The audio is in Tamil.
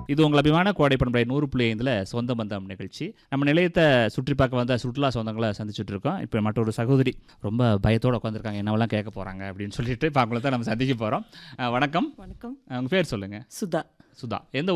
இது உங்கள் அபிமான கோடை பண்பலை 100.5 சொந்த பந்தம் நிகழ்ச்சி. நம்ம நிலையத்தை சுற்றி பார்க்க வந்த சுற்றுலா சொந்தங்களை சந்திச்சுட்டு இருக்கோம். இப்போ மற்றொரு சகோதரி ரொம்ப பயத்தோடு உட்காந்துருக்காங்க, என்னவெல்லாம் கேட்க போகிறாங்க அப்படின்னு சொல்லிட்டு இப்போ அவங்கள தான் நம்ம சந்திக்க போகிறோம். வணக்கம். வணக்கம். உங்கள் பேர் சொல்லுங்கள். சுதா. சுதா, எந்த